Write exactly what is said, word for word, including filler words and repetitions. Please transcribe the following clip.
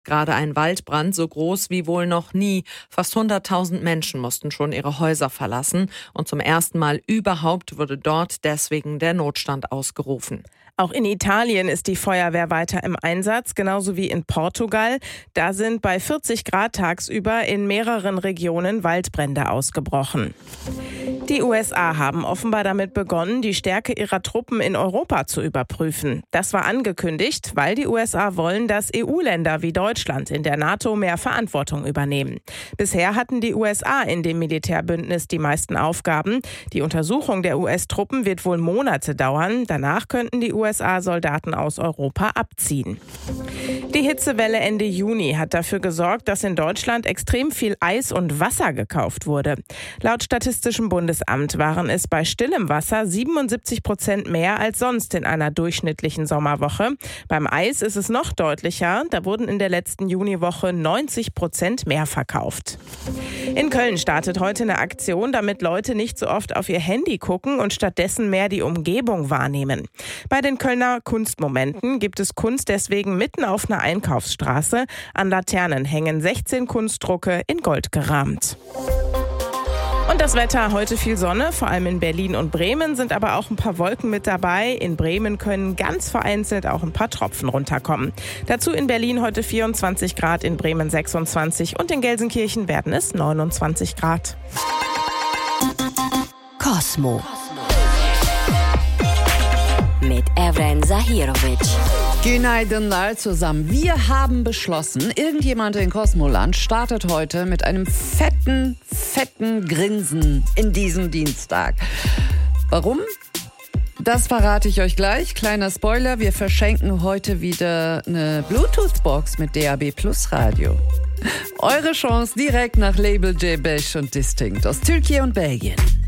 Gerade ein Waldbrand so groß wie wohl noch nie. Fast hunderttausend Menschen mussten schon ihre Häuser verlassen. Und zum ersten Mal überhaupt wurde dort deswegen der Notstand ausgerufen. Auch in Italien ist die Feuerwehr weiter im Einsatz, genauso wie in Portugal. Da sind bei vierzig Grad tagsüber in mehreren Regionen Waldbrände ausgebrochen. Die U S A haben offenbar damit begonnen, die Stärke ihrer Truppen in Europa zu überprüfen. Das war angekündigt, weil die U S A wollen, dass E U-Länder wie Deutschland in der NATO mehr Verantwortung übernehmen. Bisher hatten die U S A in dem Militärbündnis die meisten Aufgaben. Die Untersuchung der U S-Truppen wird wohl Monate dauern. Danach könnten die U S A-Soldaten aus Europa abziehen. Die Hitzewelle Ende Juni hat dafür gesorgt, dass in Deutschland extrem viel Eis und Wasser gekauft wurde. Laut Statistischem Bundesamt waren es bei stillem Wasser siebenundsiebzig Prozent mehr als sonst in einer durchschnittlichen Sommerwoche. Beim Eis ist es noch deutlicher. Da wurden in der letzten Juniwoche neunzig Prozent mehr verkauft. In Köln startet heute eine Aktion, damit Leute nicht so oft auf ihr Handy gucken und stattdessen mehr die Umgebung wahrnehmen. Bei den Kölner Kunstmomenten gibt es Kunst deswegen mitten auf einer Einkaufsstraße. An Laternen hängen sechzehn Kunstdrucke in Gold gerahmt. Und das Wetter, heute viel Sonne, vor allem in Berlin und Bremen, sind aber auch ein paar Wolken mit dabei. In Bremen können ganz vereinzelt auch ein paar Tropfen runterkommen. Dazu in Berlin heute vierundzwanzig Grad, in Bremen sechsundzwanzig und in Gelsenkirchen werden es neunundzwanzig Grad. Kosmo mit Evren Zahirovic. Günaydınlar zusammen. Wir haben beschlossen, irgendjemand in Kosmoland startet heute mit einem fetten, fetten Grinsen in diesen Dienstag. Warum? Das verrate ich euch gleich. Kleiner Spoiler, wir verschenken heute wieder eine Bluetooth-Box mit D A B Plus Radio. Eure Chance direkt nach Label J. Beş und Distinct aus Türkei und Belgien.